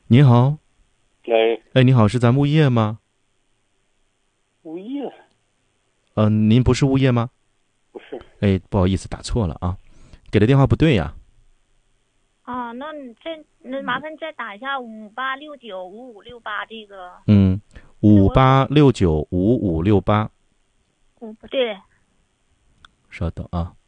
你好。 哎， 你好，是咱们物业吗？ 物业您不是物业吗？ 不是。 哎，不好意思，打错了啊，给的电话不对呀。 啊，那麻烦再打一下58695568这个， 嗯，五是我八六九5568， 对。 稍等啊。